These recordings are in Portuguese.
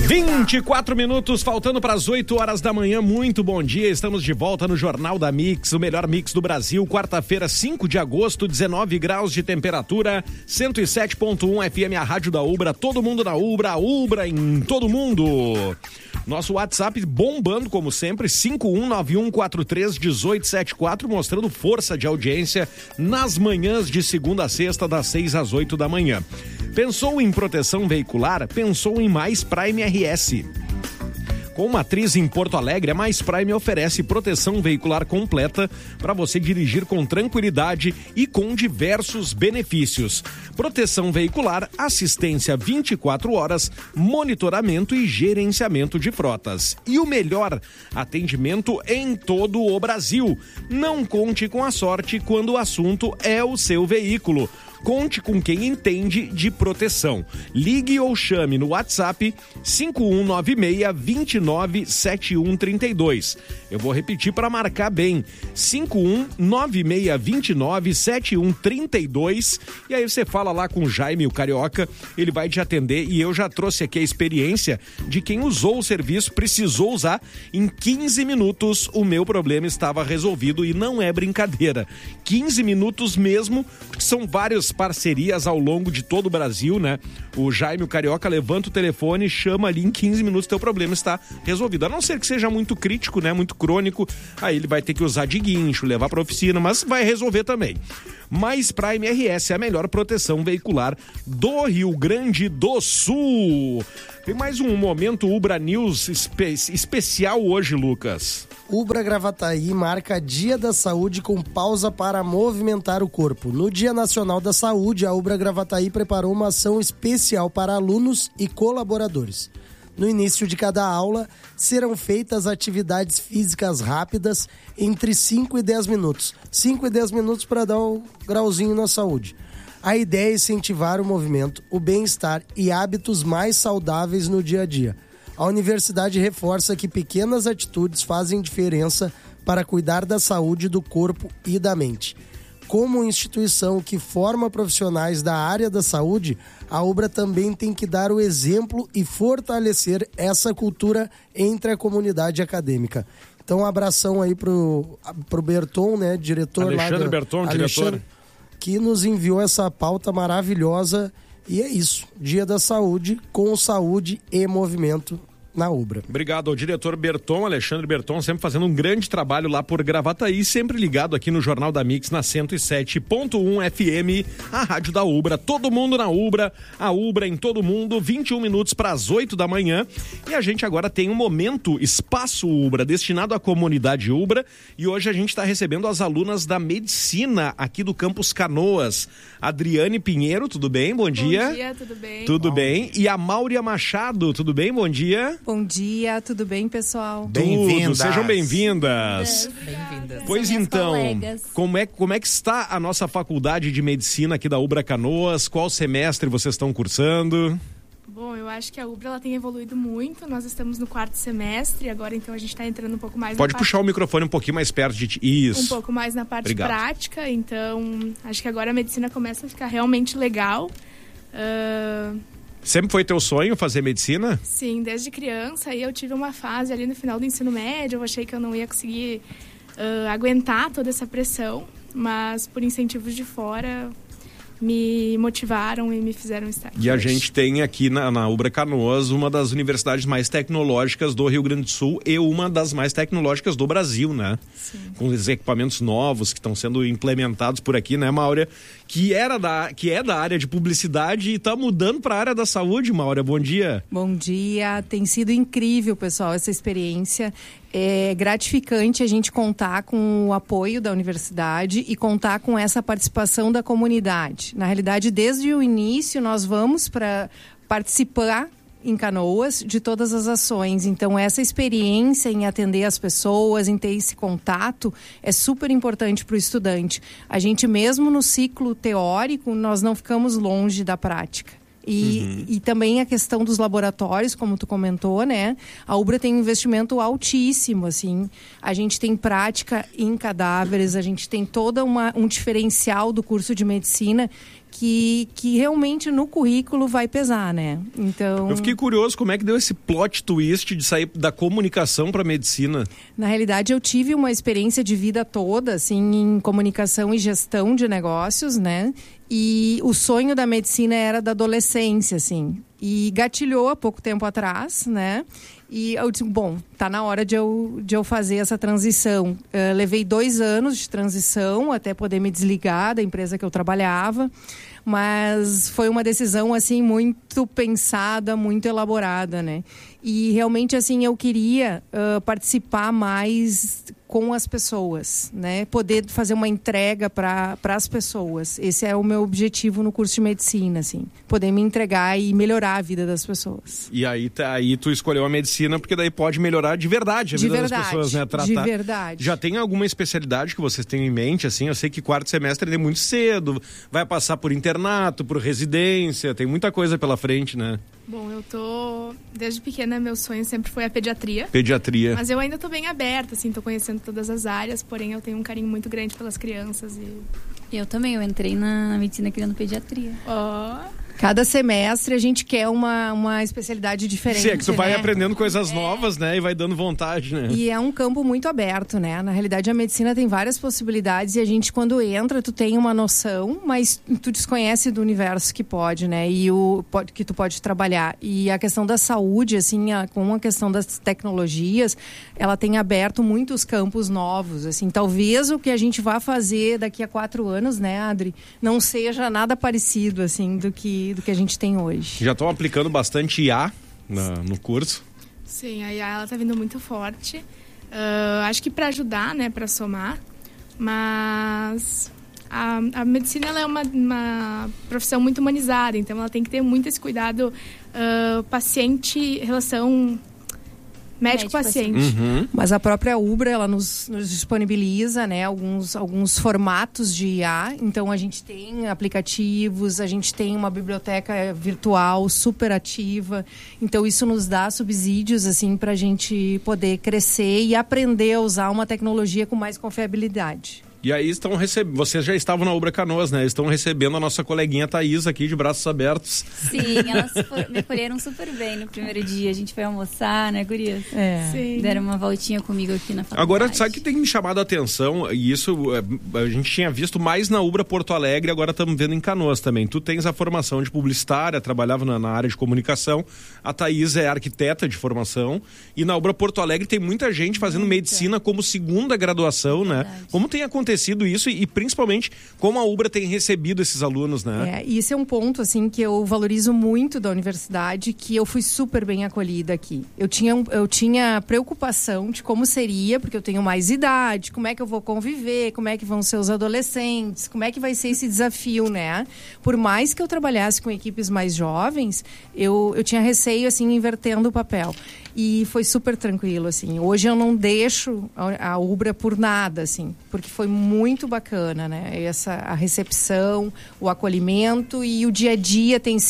24 minutos, faltando para as 8 horas da manhã. Muito bom dia, estamos de volta no Jornal da Mix, o melhor mix do Brasil. Quarta-feira, 5 de agosto, 19 graus de temperatura, 107.1 FM, a rádio da Ubra. Todo mundo na Ubra, a Ubra em todo mundo. Nosso WhatsApp bombando, como sempre, 5191431874, mostrando força de audiência nas manhãs de segunda a sexta, das 6 às 8 da manhã. Pensou em proteção veicular? Pensou em Mais Prime RS. Com matriz em Porto Alegre, a Mais Prime oferece proteção veicular completa para você dirigir com tranquilidade e com diversos benefícios. Proteção veicular, assistência 24 horas, monitoramento e gerenciamento de frotas. E o melhor, atendimento em todo o Brasil. Não conte com a sorte quando o assunto é o seu veículo. Conte com quem entende de proteção. Ligue ou chame no WhatsApp 5196-297132. Eu vou repetir para marcar bem. 5196-297132. E aí você fala lá com o Jaime, o Carioca, ele vai te atender. E eu já trouxe aqui a experiência de quem usou o serviço, precisou usar. Em 15 minutos o meu problema estava resolvido e não é brincadeira. 15 minutos mesmo, porque são várias parcerias ao longo de todo o Brasil, né? O Jaime, o Carioca, levanta o telefone, chama ali, em 15 minutos teu problema está resolvido. A não ser que seja muito crítico, né? Muito crônico, aí ele vai ter que usar de guincho, levar para a oficina, mas vai resolver também. Mais Prime RS é a melhor proteção veicular do Rio Grande do Sul. Tem mais um momento Ubra News especial hoje, Lucas. Ubra Gravataí marca Dia da Saúde com pausa para movimentar o corpo. No Dia Nacional da Saúde, a Ubra Gravataí preparou uma ação especial para alunos e colaboradores. No início de cada aula, serão feitas atividades físicas rápidas entre 5 e 10 minutos. 5 e 10 minutos para dar um grauzinho na saúde. A ideia é incentivar o movimento, o bem-estar e hábitos mais saudáveis no dia a dia. A universidade reforça que pequenas atitudes fazem diferença para cuidar da saúde do corpo e da mente. Como instituição que forma profissionais da área da saúde, a Ubra também tem que dar o exemplo e fortalecer essa cultura entre a comunidade acadêmica. Então, um abração aí pro Berton, né, diretor Alexandre lá Berton, diretor, que nos enviou essa pauta maravilhosa. E é isso, Dia da Saúde, com saúde e movimento na Ubra. Obrigado ao diretor Berton, Alexandre Berton, sempre fazendo um grande trabalho lá por Gravataí, sempre ligado aqui no Jornal da Mix, na 107.1 FM, a rádio da Ubra. Todo mundo na Ubra, a Ubra em todo mundo, 21 minutos para as 8 da manhã. E a gente agora tem um momento Espaço Ubra, destinado à comunidade Ubra. E hoje a gente está recebendo as alunas da medicina aqui do Campus Canoas. Adriane Pinheiro, tudo bem? Bom dia. Bom dia, tudo bem? Tudo bem. E a Máurea Machado, tudo bem? Bom dia. Bom dia, tudo bem, pessoal? Bem-vindas. Sejam bem-vindas. Bem-vindas. Pois então, como é que está a nossa faculdade de medicina aqui da Ubra Canoas? Qual semestre vocês estão cursando? Bom, eu acho que a Ubra ela tem evoluído muito. Nós estamos no 4º semestre, agora então a gente está entrando um pouco mais Pode puxar o microfone um pouquinho mais perto de ti. Isso. Um pouco mais na parte Obrigado. prática, então acho que agora a medicina começa a ficar realmente legal. Sempre foi teu sonho fazer medicina? Sim, desde criança. Aí eu tive uma fase ali no final do ensino médio, eu achei que eu não ia conseguir aguentar toda essa pressão, mas por incentivos de fora me motivaram e me fizeram estar aqui. E a gente tem aqui na Ubra Canoas uma das universidades mais tecnológicas do Rio Grande do Sul e uma das mais tecnológicas do Brasil, né? Sim. Com os equipamentos novos que estão sendo implementados por aqui, né, Máurea? Que é da área de publicidade e está mudando para a área da saúde, Máurea. Bom dia. Bom dia, tem sido incrível, pessoal, essa experiência. É gratificante a gente contar com o apoio da universidade e contar com essa participação da comunidade. Na realidade, desde o início, nós vamos para participar em Canoas de todas as ações. Então, essa experiência em atender as pessoas, em ter esse contato, é super importante para o estudante. A gente, mesmo no ciclo teórico, nós não ficamos longe da prática. E também a questão dos laboratórios, como tu comentou, né? A Ubra tem um investimento altíssimo, assim. A gente tem prática em cadáveres, a gente tem todo um diferencial do curso de medicina que realmente no currículo vai pesar, né? Então... Eu fiquei curioso como é que deu esse plot twist de sair da comunicação para medicina. Na realidade, eu tive uma experiência de vida toda, assim, em comunicação e gestão de negócios, né? E o sonho da medicina era da adolescência, assim. E gatilhou há pouco tempo atrás, né? E eu disse, bom, tá na hora de eu fazer essa transição. Levei 2 anos de transição até poder me desligar da empresa que eu trabalhava. Mas foi uma decisão, assim, muito pensada, muito elaborada, né? E realmente, assim, eu queria participar mais com as pessoas, né? Poder fazer uma entrega para as pessoas. Esse é o meu objetivo no curso de medicina, assim. Poder me entregar e melhorar a vida das pessoas. E aí tu escolheu a medicina porque daí pode melhorar de verdade a vida das pessoas, né? Tratar. De verdade. Já tem alguma especialidade que vocês têm em mente, assim? Eu sei que 4º semestre é muito cedo, vai passar por internato, por residência, tem muita coisa pela frente, né? Bom, desde pequena, meu sonho sempre foi a pediatria. Pediatria. Mas eu ainda tô bem aberta, assim, tô conhecendo todas as áreas, porém eu tenho um carinho muito grande pelas crianças e... Eu também, eu entrei na medicina querendo pediatria. Cada semestre a gente quer uma especialidade diferente. Sim, é que tu vai né? aprendendo coisas novas, né? E vai dando vontade, né? E é um campo muito aberto, né? Na realidade, a medicina tem várias possibilidades e a gente, quando entra, tu tem uma noção, mas tu desconhece do universo que pode, né? E que tu pode trabalhar. E a questão da saúde, assim, com a questão das tecnologias, ela tem aberto muitos campos novos, assim. Talvez o que a gente vá fazer daqui a 4 anos, né, Adri, não seja nada parecido, assim, do que a gente tem hoje. Já estão aplicando bastante IA no curso? Sim, a IA ela tá vindo muito forte. Acho que para ajudar, né, para somar, mas a medicina ela é uma profissão muito humanizada, então ela tem que ter muito esse cuidado relação médico-paciente. Uhum. Mas a própria Ubra, ela nos disponibiliza, né, alguns formatos de IA. Então, a gente tem aplicativos, a gente tem uma biblioteca virtual super ativa. Então, isso nos dá subsídios, assim, para a gente poder crescer e aprender a usar uma tecnologia com mais confiabilidade. E aí vocês já estavam na Ubra Canoas, né? Estão recebendo a nossa coleguinha Thaís aqui de braços abertos. Sim, elas me acolheram super bem no primeiro dia. A gente foi almoçar, né, gurias? Sim. Deram uma voltinha comigo aqui na faculdade. Agora, sabe que tem me chamado a atenção, e isso a gente tinha visto mais na Ubra Porto Alegre, agora estamos vendo em Canoas também. Tu tens a formação de publicitária, trabalhava na área de comunicação, a Thaís é arquiteta de formação, e na Ubra Porto Alegre tem muita gente fazendo medicina como segunda graduação, né? Como tem acontecido isso e principalmente como a Ubra tem recebido esses alunos, né? E esse é um ponto, assim, que eu valorizo muito da universidade, que eu fui super bem acolhida aqui. Eu tinha preocupação de como seria, porque eu tenho mais idade, como é que eu vou conviver, como é que vão ser os adolescentes, como é que vai ser esse desafio, né? Por mais que eu trabalhasse com equipes mais jovens, eu tinha receio, assim, invertendo o papel. E foi super tranquilo, assim. Hoje eu não deixo a Ubra por nada, assim, porque foi muito bacana, né? A recepção, o acolhimento e o dia a dia tem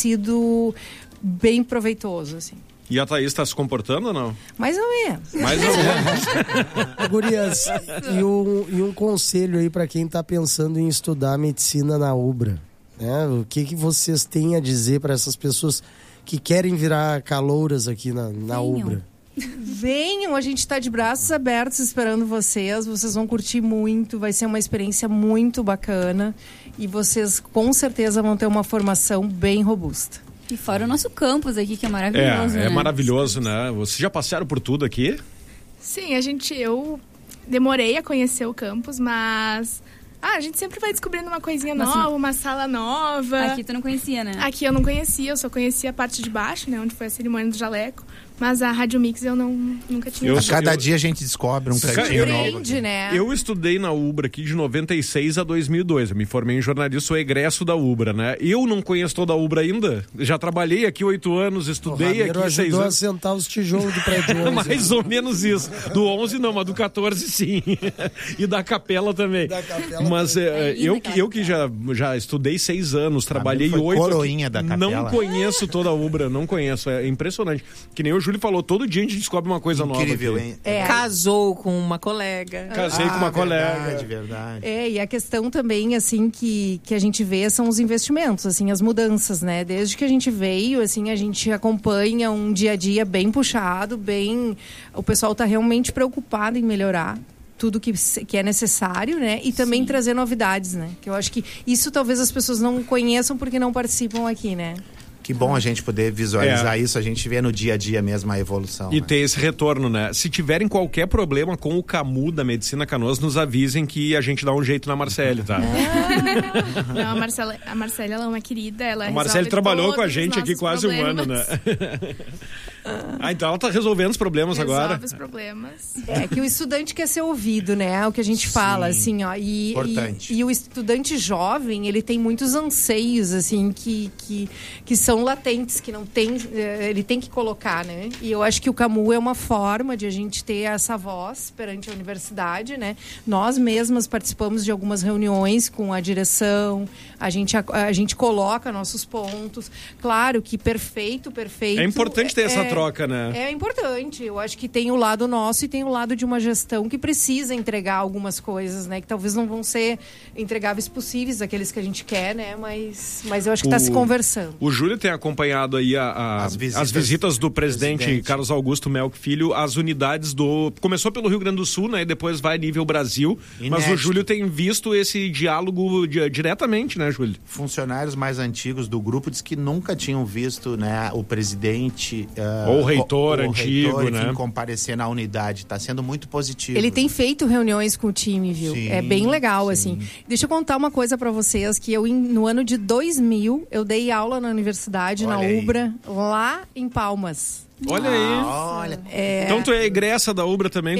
sido bem proveitoso, assim. E a Thaís está se comportando ou não? Mais ou menos. Mais ou menos. Gurias, e um conselho aí para quem está pensando em estudar medicina na Ubra, né? O que vocês têm a dizer para essas pessoas que querem virar calouras aqui na Ubra? Venham, a gente está de braços abertos esperando vocês vão curtir muito, vai ser uma experiência muito bacana e vocês com certeza vão ter uma formação bem robusta. E fora o nosso campus aqui, que é maravilhoso, né? É maravilhoso, né? Vocês já passaram por tudo aqui? Sim, eu demorei a conhecer o campus, mas... a gente sempre vai descobrindo uma coisinha nova, uma sala nova. Aqui tu não conhecia, né? Aqui eu não conhecia, eu só conhecia a parte de baixo, né? Onde foi a cerimônia do jaleco. Mas a Rádio Mix eu nunca tinha visto. Cada dia a gente descobre um cantinho novo. Né? Eu estudei na Ubra aqui de 96 a 2002. Eu me formei em jornalismo, sou egresso da Ubra, né? Eu não conheço toda a Ubra ainda. Já trabalhei aqui 8 anos, estudei aqui 6 ajudou anos. a sentar os tijolos do prédio 11. Mais ou menos isso. Do 11 não, mas do 14 sim. E da Capela também. Mas eu que já estudei 6 anos, trabalhei 8. Coroinha da Capela. Não conheço toda a Ubra, não conheço. É impressionante. Que nem o Júlio falou, todo dia a gente descobre uma coisa nova. Incrível, aqui. hein? Casou com uma colega. Casei com uma colega. Verdade. E a questão também, assim, que a gente vê são os investimentos, assim, as mudanças, né? Desde que a gente veio, assim, a gente acompanha um dia a dia bem puxado, o pessoal está realmente preocupado em melhorar tudo que é necessário, né? E também trazer novidades, né? Que eu acho que isso talvez as pessoas não conheçam porque não participam aqui, né? Que bom a gente poder visualizar isso, a gente vê no dia a dia mesmo a evolução. E ter esse retorno, né? Se tiverem qualquer problema com o CAMU da Medicina Canoas, nos avisem que a gente dá um jeito na Marcele, tá? Não, a Marcele, ela é uma querida, ela A Marcele trabalhou com a gente aqui quase problemas. um ano, né? Então ela tá resolvendo os problemas agora. Resolve os problemas. É que o estudante quer ser ouvido, né? É o que a gente fala, assim, ó. Importante. E o estudante jovem, ele tem muitos anseios, assim, que são latentes, que não tem... Ele tem que colocar, né? E eu acho que o CAMU é uma forma de a gente ter essa voz perante a universidade, né? Nós mesmas participamos de algumas reuniões com a direção, a gente coloca nossos pontos. Claro que perfeito... É importante ter essa troca, né? É importante. Eu acho que tem o lado nosso e tem o lado de uma gestão que precisa entregar algumas coisas, né? Que talvez não vão ser entregáveis possíveis, aqueles que a gente quer, né? Mas eu acho que está se conversando. O Júlio tem acompanhado aí as visitas do presidente Carlos Augusto Melk Filho às unidades começou pelo Rio Grande do Sul, né? E depois vai nível Brasil. Inédito. Mas o Júlio tem visto esse diálogo diretamente, né, Júlio? Funcionários mais antigos do grupo diz que nunca tinham visto, né, o presidente... ou o reitor antigo, reitor, né? enfim, comparecer na unidade. Está sendo muito positivo. Ele tem feito reuniões com o time, viu? Sim, é bem legal, assim. Deixa eu contar uma coisa para vocês, que no ano de 2000, eu dei aula na universidade, na UBRA, lá em Palmas. Olha aí. Olha. Então tu é egressa da UBRA também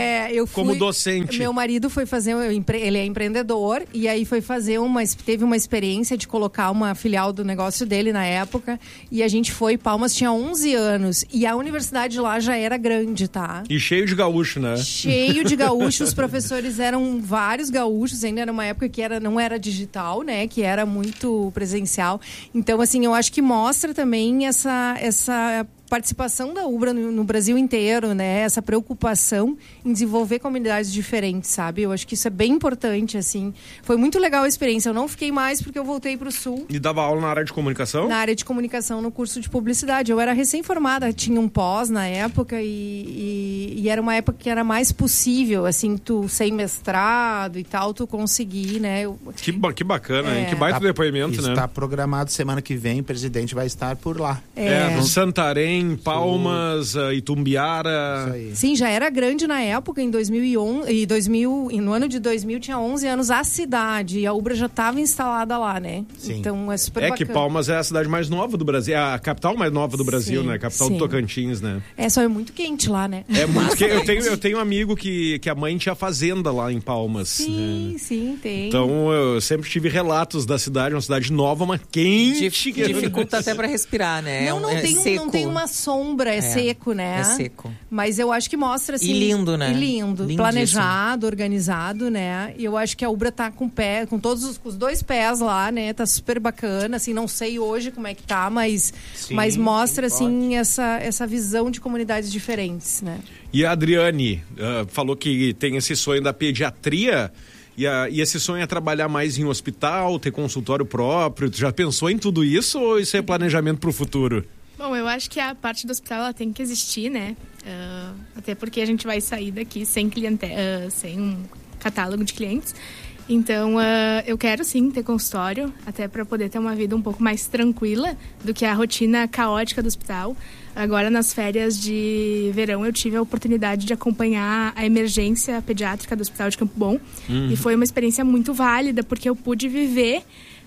como docente. Meu marido foi fazer, ele é empreendedor, e aí foi fazer teve uma experiência de colocar uma filial do negócio dele na época, e a gente foi, Palmas tinha 11 anos, e a universidade lá já era grande, tá? E cheio de gaúcho, né? Cheio de gaúchos, os professores eram vários gaúchos, ainda era uma época que não era digital, né? Que era muito presencial. Então, assim, eu acho que mostra também essa participação da UBRA no Brasil inteiro, né? Essa preocupação em desenvolver comunidades diferentes, sabe? Eu acho que isso é bem importante, assim. Foi muito legal a experiência. Eu não fiquei mais porque eu voltei para o Sul. E dava aula na área de comunicação? Na área de comunicação, no curso de publicidade. Eu era recém-formada, tinha um pós na época e era uma época que era mais possível, assim, tu sem mestrado e tal, tu conseguir, né? Que bacana, hein? Que baita depoimento, né? Está programado semana que vem, o presidente vai estar por lá. Santarém, Palmas, Itumbiara. Isso aí. Sim, já era grande na época, em 2011, no ano de 2000 tinha 11 anos a cidade, e a UBRA já estava instalada lá, né? Sim. Então é super bacana. Que Palmas é a cidade mais nova do Brasil, é a capital mais nova do Brasil, né? Capital do Tocantins, né? Só é muito quente lá, né? É muito eu tenho um amigo que a mãe tinha fazenda lá em Palmas. Sim, sim, tem. Então eu sempre tive relatos da cidade, uma cidade nova, mas quente. Dificulta até para respirar, né? Não tem uma sombra, é seco, né? É seco. Mas eu acho que mostra, assim... E lindo, né? E lindo. Lindíssimo. Planejado, organizado, né? E eu acho que a UBRA tá com todos os dois pés lá, né? Tá super bacana, assim, não sei hoje como é que tá, mas mostra, assim, essa visão de comunidades diferentes, né? E a Adriane falou que tem esse sonho da pediatria... E esse sonho é trabalhar mais em hospital, ter consultório próprio. Tu já pensou em tudo isso ou isso é planejamento para o futuro? Bom, eu acho que a parte do hospital ela tem que existir, né? Até porque a gente vai sair daqui sem sem um catálogo de clientes. Então, eu quero sim ter consultório, até para poder ter uma vida um pouco mais tranquila do que a rotina caótica do hospital. Agora, nas férias de verão, eu tive a oportunidade de acompanhar a emergência pediátrica do Hospital de Campo Bom. E foi uma experiência muito válida, porque eu pude viver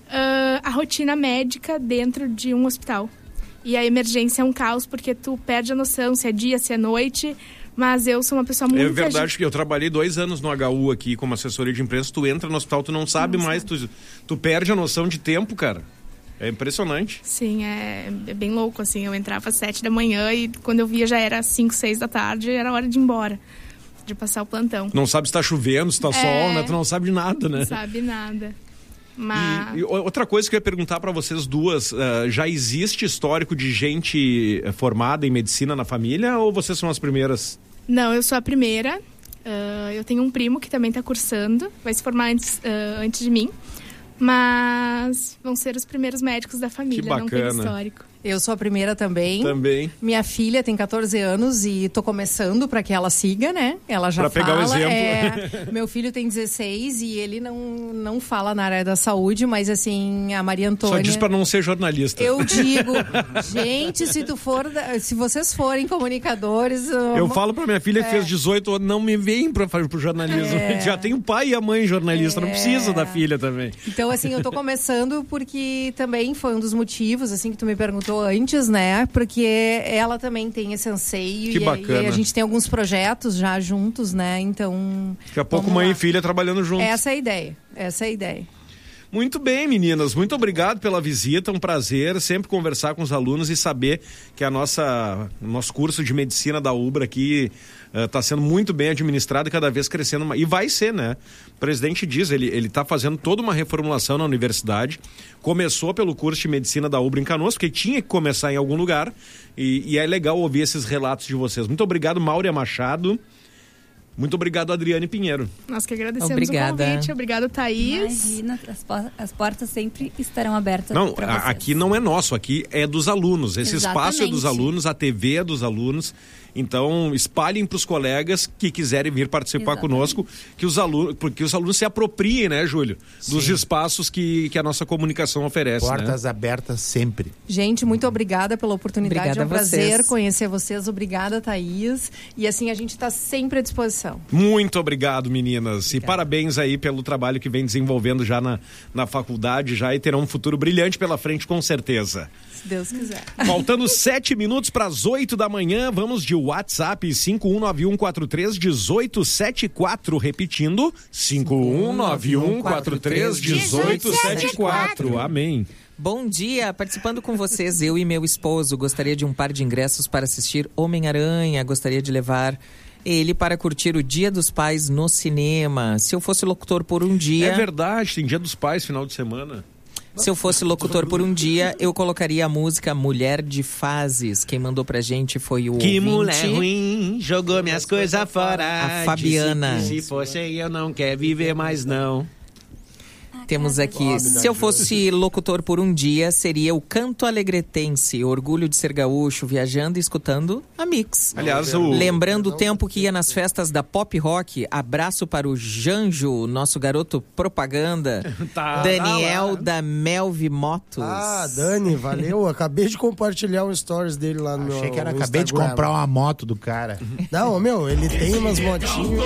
a rotina médica dentro de um hospital. E a emergência é um caos, porque tu perde a noção se é dia, se é noite... Mas eu sou uma pessoa muito... É verdade que eu trabalhei 2 anos no HU aqui como assessoria de imprensa. Tu entra no hospital, tu não sabe mais, tu perde a noção de tempo, cara. É impressionante. Sim, é bem louco, assim. Eu entrava às 7 da manhã e quando eu via já era 5, 6 da tarde, era hora de ir embora, de passar o plantão. Não sabe se tá chovendo, se tá sol, né? Tu não sabe de nada, né? Não sabe nada. Mas... E outra coisa que eu ia perguntar para vocês duas, já existe histórico de gente formada em medicina na família ou vocês são as primeiras? Não, eu sou a primeira. Eu tenho um primo que também está cursando, vai se formar antes de mim. Mas vão ser os primeiros médicos da família, Que bacana. Não tem histórico. Eu sou a primeira também. Também. Minha filha tem 14 anos e tô começando para que ela siga, né? Ela já Pra pegar fala. o exemplo. Meu filho tem 16 e ele não fala na área da saúde, mas assim, a Maria Antônia... Só diz para não ser jornalista. Eu digo, gente, se vocês forem comunicadores... Eu falo pra minha filha que fez 18 anos, não me vem pro jornalismo. Já tem o pai e a mãe jornalista, não precisa da filha também. Então, assim, eu tô começando porque também foi um dos motivos, assim, que tu me perguntou antes, né? Porque ela também tem esse anseio. Que bacana. E a gente tem alguns projetos já juntos, né? Então... Daqui a pouco mãe e filha trabalhando juntos. Essa é a ideia. Muito bem, meninas. Muito obrigado pela visita. Um prazer sempre conversar com os alunos e saber que o nosso curso de medicina da UBRA aqui está sendo muito bem administrado e cada vez crescendo. E vai ser, né? O presidente diz, ele está fazendo toda uma reformulação na universidade. Começou pelo curso de medicina da UBRA em Canoas, porque tinha que começar em algum lugar. E é legal ouvir esses relatos de vocês. Muito obrigado, Máurea Machado. Muito obrigado, Adriane Pinheiro. Nós que agradecemos Obrigada. o convite. Obrigado, Thaís. Imagina, as portas sempre estarão abertas Não, para vocês. aqui não é nosso, aqui é dos alunos. Esse espaço é dos Exatamente. alunos, a TV é dos alunos. Então, espalhem para os colegas que quiserem vir participar conosco, porque os alunos se apropriem, né, Júlio? Dos espaços que a nossa comunicação oferece. Portas abertas sempre. Gente, muito obrigada pela oportunidade. Obrigada é um a vocês. prazer conhecer vocês. Obrigada, Thaís. E assim, a gente está sempre à disposição. Muito obrigado, meninas. E parabéns aí pelo trabalho que vem desenvolvendo já na faculdade já e terão um futuro brilhante pela frente, com certeza. Se Deus quiser. Faltando 7 minutos para as 8 da manhã, vamos de WhatsApp 5191431874, repetindo 5191431874. Amém. Bom dia, participando com vocês, eu e meu esposo. Gostaria de um par de ingressos para assistir Homem-Aranha. Gostaria de levar ele para curtir o Dia dos Pais no cinema. Se eu fosse locutor por um dia... É verdade, tem Dia dos Pais, final de semana. Se eu fosse locutor por um dia, eu colocaria a música Mulher de Fases. Quem mandou pra gente foi o Que ouvinte. mulher ruim, jogou minhas coisas fora. A Fabiana. Disse que se fosse eu não quer viver mais não. Temos aqui, se eu fosse locutor por um dia, seria o Canto Alegretense, orgulho de ser gaúcho, viajando e escutando a Mix. Aliás, Lembrando o tempo que ia nas festas da Pop Rock, abraço para o Janjo, nosso garoto propaganda, Daniel da Melvi Motos. Ah, Dani, valeu. Acabei de compartilhar um stories dele lá no Achei que era no acabei de Instagram. comprar uma moto do cara. Não, meu, ele tem umas motinhas.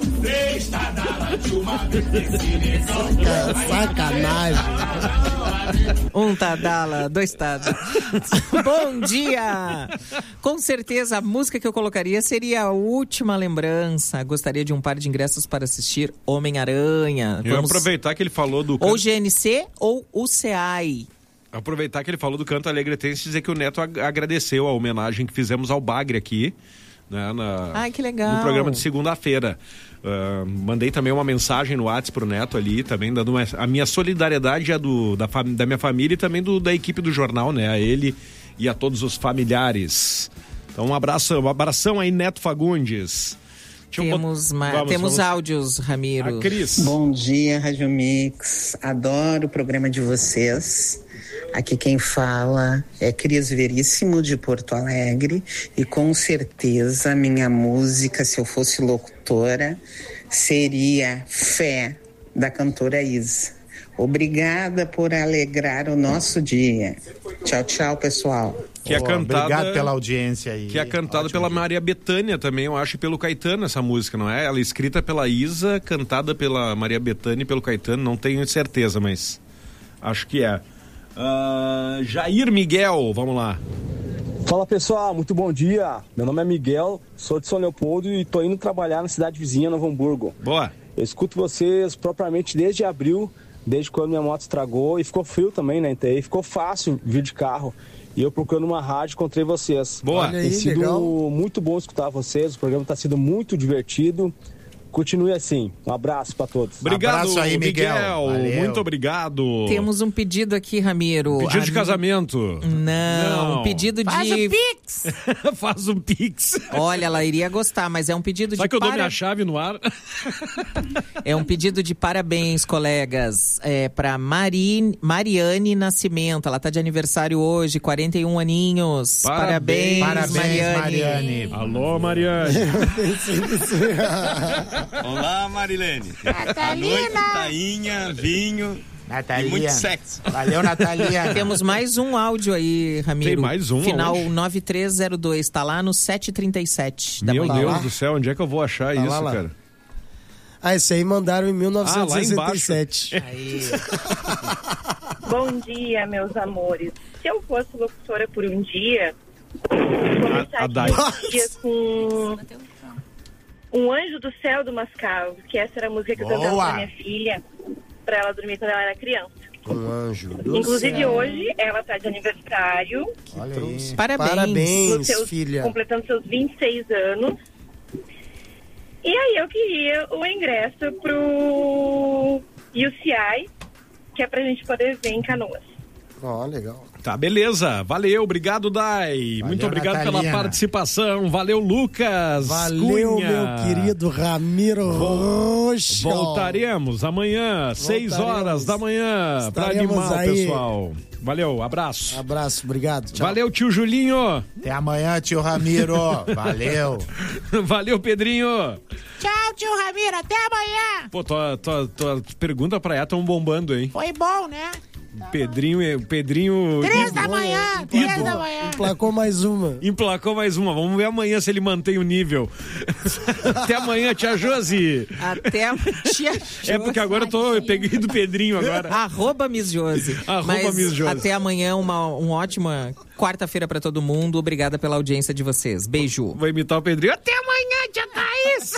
Sacanagem. Um Tadala, dois Tadala. Bom dia! Com certeza a música que eu colocaria seria a última lembrança. Gostaria de um par de ingressos para assistir Homem-Aranha. Eu aproveitar que ele falou do... Ou GNC ou UCAI. Aproveitar que ele falou do Canto Alegretense e dizer que o Neto agradeceu a homenagem que fizemos ao Bagre aqui, né, Ai, que legal. no programa de segunda-feira. Mandei também uma mensagem no WhatsApp pro Neto ali, também dando a minha solidariedade da minha família e também da equipe do jornal, né? A ele e a todos os familiares. Então um abração aí, Neto Fagundes. Temos áudios, Ramiro. A Cris. Bom dia, Rádio Mix. Adoro o programa de vocês. Aqui quem fala é Cris Veríssimo, de Porto Alegre, e com certeza minha música, se eu fosse locutora, seria Fé, da cantora Isa. Obrigada por alegrar o nosso dia. Tchau, tchau, pessoal. Que é cantada, obrigado pela audiência aí. Que é cantada pela Maria Bethânia também, eu acho, e pelo Caetano, essa música, não é? Ela é escrita pela Isa, cantada pela Maria Bethânia e pelo Caetano, não tenho certeza, mas acho que é. Jair Miguel, vamos lá. Fala pessoal, muito bom dia. Meu nome é Miguel, sou de São Leopoldo e tô indo trabalhar na cidade vizinha, Novo Hamburgo. Boa. Eu escuto vocês propriamente desde abril, desde quando minha moto estragou e ficou frio também, né? Então aí ficou fácil vir de carro. E eu procurando uma rádio, encontrei vocês. Boa. Olha aí, Tem sido legal. muito bom escutar vocês, o programa está sendo muito divertido. continue assim. Um abraço para todos. Obrigado, Abraço aí, Miguel. Valeu. Muito obrigado. Temos um pedido aqui, Ramiro. Pedido de casamento. Não, um pedido de... Faz o Pix! Faz um Pix. Olha, ela iria gostar, mas é um pedido Sabe de... que eu dou minha chave no ar? É um pedido de parabéns, colegas, para Mariane Nascimento. Ela tá de aniversário hoje, 41 aninhos. Parabéns, Mariane. Alô, Mariane. Olá, Marilene. Natalina. À noite, tainha, vinho Natalia. e muito sexo. Valeu, Natalia. Temos mais um áudio aí, Ramiro. Tem mais um, Final aonde? 9302, tá lá no 7h37 da Meu manhã. Deus do céu, onde é que eu vou achar isso, lá. cara? Esse aí mandaram em lá 1967. Bom dia, meus amores. Se eu fosse locutora por um dia, começaria o dia com Um Anjo do Céu do Mascavo, que essa era a música que eu cantava pra minha filha, pra ela dormir quando ela era criança. Um anjo do Inclusive céu. hoje ela tá de aniversário. Olha aí. Parabéns, filha. Completando seus 26 anos. E aí eu queria o ingresso pro UCI, que é pra gente poder ver em Canoas. Ó, legal. Tá, beleza. Valeu, obrigado, Dai. Muito obrigado pela Natalina. participação. Valeu, Lucas. Valeu, Cunha. meu querido Ramiro Rocha. Voltaremos amanhã, 6 horas da manhã, pra Estaremos animar o aí. pessoal. Valeu, abraço. Abraço, obrigado. Tchau. Valeu, tio Julinho. Até amanhã, tio Ramiro. Valeu. Valeu, Pedrinho. Tchau, tio Ramiro. Até amanhã. Pô, tua pergunta pra ela tão bombando, hein? Foi bom, né? Pedrinho... 3 da manhã. 3 da manhã. Emplacou mais uma. Emplacou mais uma. Vamos ver amanhã se ele mantém o nível. Até amanhã, tia Josi. Até a tia Josi. É porque agora eu peguei do Pedrinho agora. Arroba Miss Josi. Arroba Miss Josi. Até amanhã, uma ótima quarta-feira pra todo mundo. Obrigada pela audiência de vocês. Beijo. Vou imitar o Pedrinho. Até amanhã, tia Thaís.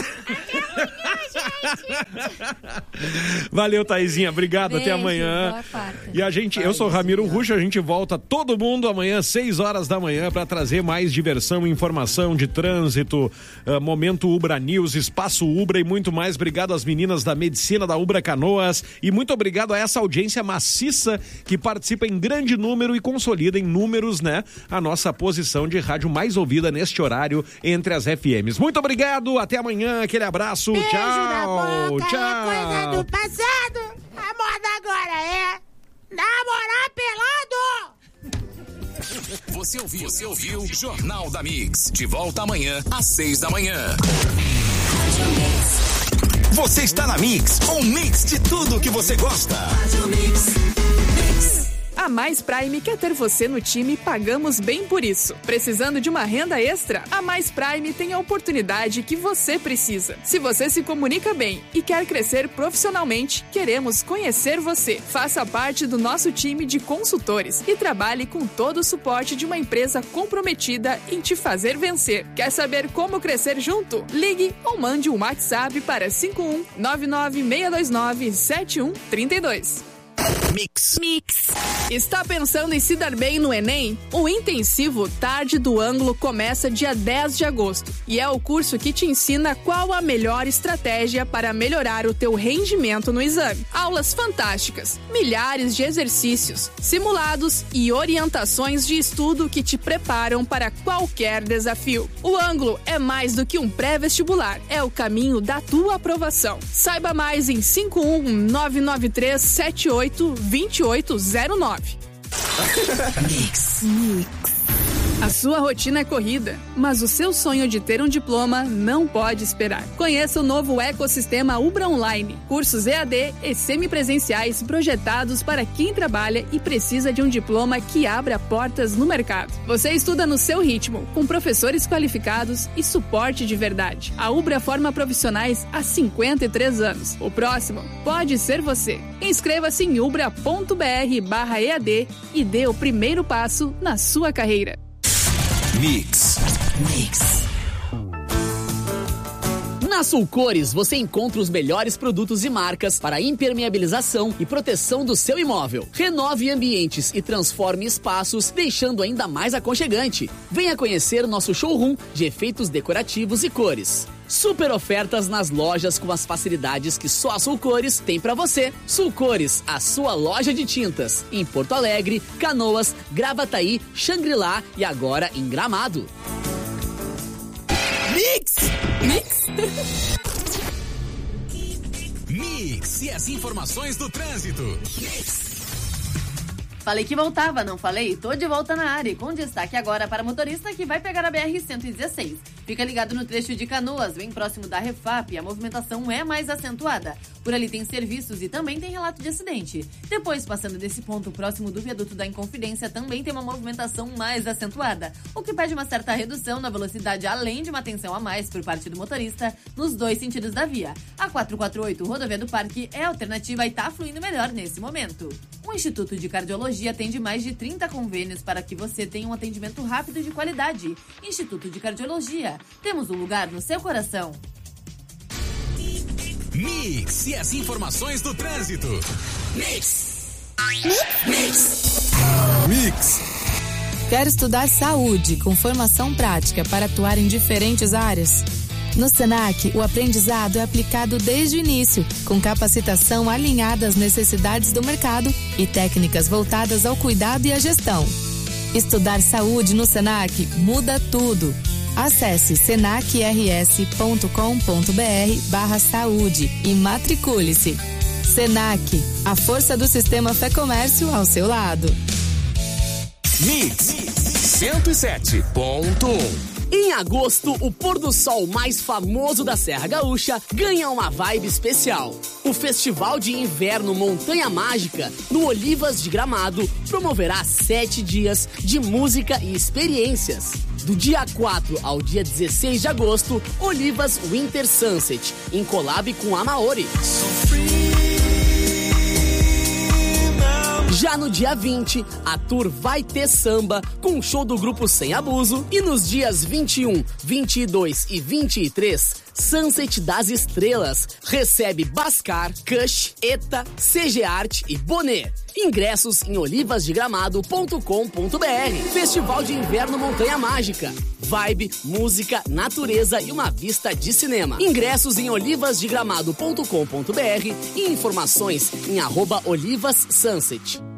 Valeu, Thaizinha. Obrigado. Beijo, até amanhã. boa quarta. E eu sou o Ramiro Ruxa. A gente volta todo mundo amanhã, 6 horas da manhã, para trazer mais diversão, informação de trânsito, momento Ubra News, espaço Ubra e muito mais. Obrigado às meninas da medicina da Ubra Canoas e muito obrigado a essa audiência maciça que participa em grande número e consolida em números, né, a nossa posição de rádio mais ouvida neste horário entre as FMs. Muito obrigado, até amanhã, aquele abraço. Beijo na Tchau, boca, tchau. é coisa do passado. A moda agora é namorar pelado. Você ouviu Jornal da Mix. De volta amanhã, às 6 da manhã. Você está na Mix, um mix de tudo que você gosta. A Mais Prime quer ter você no time e pagamos bem por isso. Precisando de uma renda extra? A Mais Prime tem a oportunidade que você precisa. Se você se comunica bem e quer crescer profissionalmente, queremos conhecer você. Faça parte do nosso time de consultores e trabalhe com todo o suporte de uma empresa comprometida em te fazer vencer. Quer saber como crescer junto? Ligue ou mande um WhatsApp para 51996297132. Mix. Está pensando em se dar bem no Enem? O Intensivo Tarde do Ângulo começa dia 10 de agosto e é o curso que te ensina qual a melhor estratégia para melhorar o teu rendimento no exame. Aulas fantásticas, milhares de exercícios, simulados e orientações de estudo que te preparam para qualquer desafio. O Ângulo é mais do que um pré-vestibular, é o caminho da tua aprovação. Saiba mais em 51993782809. Mix. A sua rotina é corrida, mas o seu sonho de ter um diploma não pode esperar. Conheça o novo ecossistema Ubra Online, cursos EAD e semipresenciais projetados para quem trabalha e precisa de um diploma que abra portas no mercado. Você estuda no seu ritmo, com professores qualificados e suporte de verdade. A Ubra forma profissionais há 53 anos. O próximo pode ser você. Inscreva-se em ubra.br/EAD e dê o primeiro passo na sua carreira. Mix. Na Sulcores você encontra os melhores produtos e marcas para impermeabilização e proteção do seu imóvel. Renove ambientes e transforme espaços, deixando ainda mais aconchegante. Venha conhecer nosso showroom de efeitos decorativos e cores. Super ofertas nas lojas com as facilidades que só a Sulcores tem pra você. Sulcores, a sua loja de tintas. Em Porto Alegre, Canoas, Gravataí, Xangri-Lá e agora em Gramado. Mix! Mix e as informações do trânsito. Mix. Falei que voltava, não falei? Tô de volta na área, com destaque agora para motorista que vai pegar a BR-116. Fica ligado no trecho de Canoas, bem próximo da Refap, a movimentação é mais acentuada. Por ali tem serviços e também tem relato de acidente. Depois, passando desse ponto próximo do viaduto da Inconfidência, também tem uma movimentação mais acentuada, o que pede uma certa redução na velocidade, além de uma atenção a mais por parte do motorista nos dois sentidos da via. A 448, Rodovia do Parque, é a alternativa e tá fluindo melhor nesse momento. O Instituto de Cardiologia atende mais de 30 convênios para que você tenha um atendimento rápido e de qualidade. Instituto de Cardiologia. Temos um lugar no seu coração. Mix e as informações do trânsito. Mix. Quer estudar saúde com formação prática para atuar em diferentes áreas? No Senac, o aprendizado é aplicado desde o início, com capacitação alinhada às necessidades do mercado e técnicas voltadas ao cuidado e à gestão. Estudar saúde no Senac muda tudo. Acesse senacrs.com.br/saúde e matricule-se. Senac, a força do sistema Fé Comércio ao seu lado. Mix 107.1. Em agosto, o pôr do sol mais famoso da Serra Gaúcha ganha uma vibe especial. O Festival de Inverno Montanha Mágica, no Olivas de Gramado, promoverá 7 dias de música e experiências. Do dia 4 ao dia 16 de agosto, Olivas Winter Sunset, em collab com a Maori. Já no dia 20, a tour vai ter samba com o show do grupo Sem Abuso. E nos dias 21, 22 e 23, Sunset das Estrelas recebe Bascar, Kush, Eta, CG Art e Bonet. Ingressos em olivasdegramado.com.br. Festival de Inverno Montanha Mágica. Vibe, música, natureza e uma vista de cinema. Ingressos em olivasdegramado.com.br e informações em @olivassunset.